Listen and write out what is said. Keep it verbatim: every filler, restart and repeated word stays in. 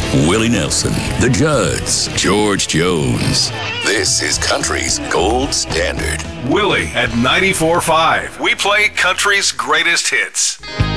Willie Nelson, The Judds, George Jones. This is country's gold standard. Willie at ninety-four point five. We play country's greatest hits.